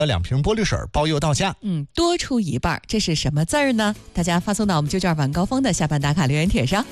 2瓶玻璃水包邮到家。 多出一半，这是什么字儿呢？大家发送到我们就券晚高峰的下半打卡留言帖上。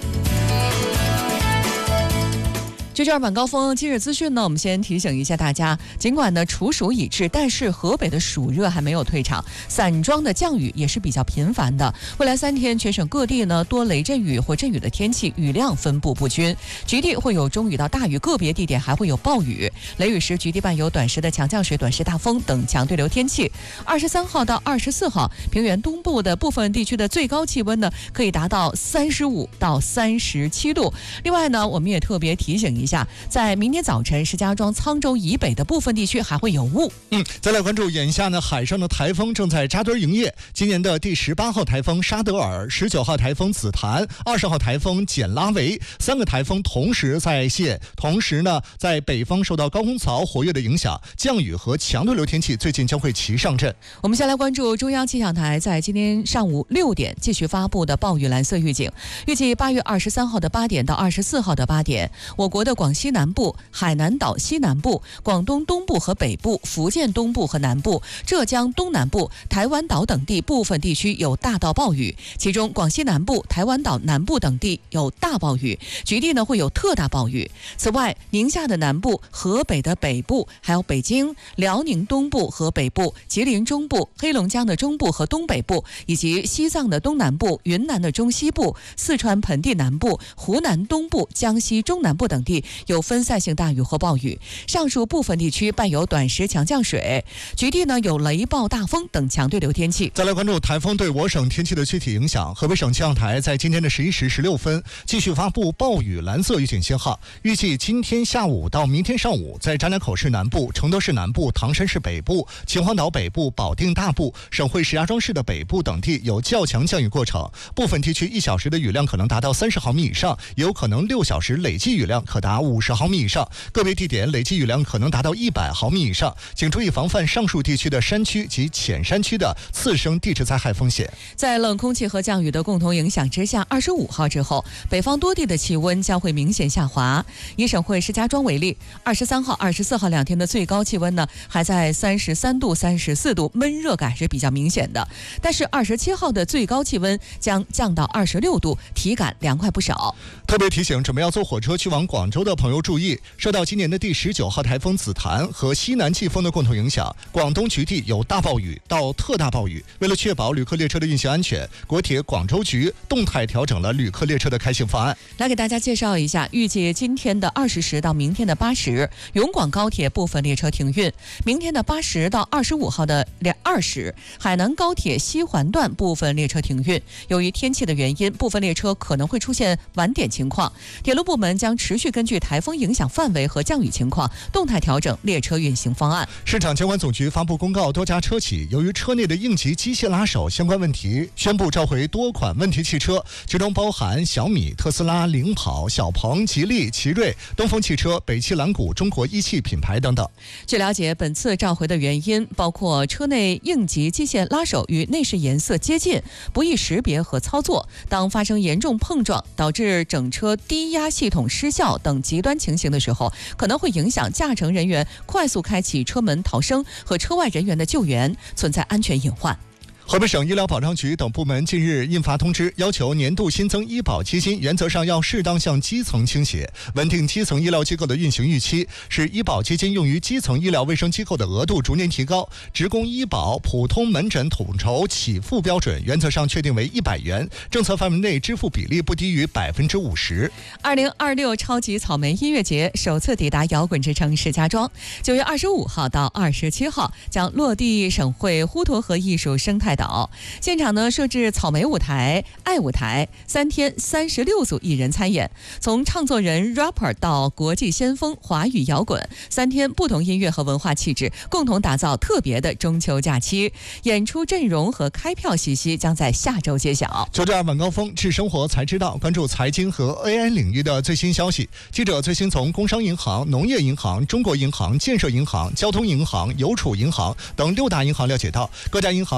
就券晚高峰今日资讯呢，我们先提醒一下大家，尽管呢处暑已至，但是河北的暑热还没有退场，散装的降雨也是比较频繁的。未来3天，全省各地呢多雷阵雨或阵雨的天气，雨量分布不均，局地会有中雨到大雨，个别地点还会有暴雨。雷雨时，局地伴有短时的强降水、短时大风等强对流天气。23号到24号，平原东部的部分地区的最高气温呢可以达到35到37度。另外呢，我们也特别提醒一下，在明天早晨，石家庄、沧州以北的部分地区还会有雾。 再来关注眼下呢，海上的台风正在扎堆营业。今年的第18号台风沙德尔、19号台风紫檀、20号台风简拉维3个台风同时在线。同时呢，在北方受到高空槽活跃的影响，降雨和强对流天气最近将会齐上阵。 我们先来关注中央气象台在今天上午6点继续发布的暴雨蓝色预警。预计8月23号的8点到24号的8点，我国的广西南部、海南岛西南部、广东东部和北部、福建东部和南部、浙江东南部、台湾岛等地部分地区有大到暴雨，其中广西南部、台湾岛南部等地有大暴雨，局地呢会有特大暴雨。此外，宁夏的南部、河北的北部，还有北京、辽宁东部和北部、吉林中部、黑龙江的中部和东北部，以及西藏的东南部、云南的中西部、四川盆地南部、湖南东部、江西中南部等地有分散性大雨或暴雨，上述部分地区伴有短时强降水，局地呢有雷暴大风等强对流天气。 再来关注台风对我省天气的具体影响。河北省气象台在今天的11时16分继续发布暴雨蓝色预警信号，预计今天下午到明天上午，在张家口市南部、承德市南部、唐山市北部、秦皇岛北部、保定大部、省会石家庄市的北部等地有较强降雨过程，部分地区1小时的雨量可能达到30毫米以上，也有可能6小时累计雨量可达50毫米以上，个别地点累计雨量可能达到100毫米以上，请注意防范上述地区的山区及浅山区的次生地质灾害风险。 在冷空气和降雨的共同影响之下，25号之后，北方多地的气温将会明显下滑。以省会石家庄为例，23号、24号2天的最高气温呢，还在33度、34度，闷热感是比较明显的。但是27号的最高气温将降到26度，体感凉快不少。 特别提醒准备要坐火车去往广州的朋友注意，受到今年的第19号台风紫檀和西南季风的共同影响，广东局地有大暴雨到特大暴雨。为了确保旅客列车的运行安全，国铁广州局动态调整了旅客列车的开行方案。 来给大家介绍一下，预计今天的20时到明天的8时，永广高铁部分列车停运；明天的8时到25号的2时，海南高铁西环段部分列车停运。由于天气的原因，部分列车可能会出现晚点情况，铁路部门将持续根据台风影响范围和降雨情况，动态调整列车运行方案。 市场监管总局发布公告，多家车企由于车内的应急机械拉手相关问题，宣布召回多款问题汽车，其中包含小米、特斯拉、领跑、小鹏、吉利、奇瑞、东风汽车、北汽蓝谷、中国一汽品牌等等。 据了解，本次召回的原因包括车内应急机械拉手与内饰颜色接近，不易识别和操作，当发生严重碰撞导致整车低压系统失效等极端情形的时候，可能会影响驾乘人员快速开启车门逃生和车外人员的救援，存在安全隐患。 河北省医疗保障局等部门近日印发通知，要求年度新增医保基金原则上要适当向基层倾斜，稳定基层医疗机构的运行预期，使医保基金用于基层医疗卫生机构的额度逐年提高。职工医保普通门诊统筹起付标准原则上确定为100元，政策范围内支付比例不低于50%。 2026超级草莓音乐节首次抵达摇滚之城石家庄，9月25号到27号将落地省会呼沱河艺术生态岛，现场呢设置草莓舞台、爱舞台，3天36组艺人参演，从唱作人 rapper 到国际先锋华语摇滚，3天不同音乐和文化气质，共同打造特别的中秋假期。演出阵容和开票信息将在下周揭晓。 就这晚高峰治生活才知道，关注财经和 AI 领域的最新消息。记者最新从工商银行、农业银行、中国银行、建设银行、交通银行、邮储银行等6大银行了解到，各家银行已经根据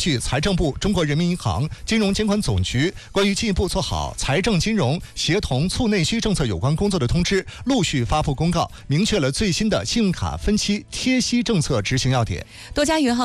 据财政部、中国人民银行、金融监管总局关于进一步做好财政金融协同促内需政策有关工作的通知，陆续发布公告，明确了最新的信用卡分期贴息政策执行要点。 多家银行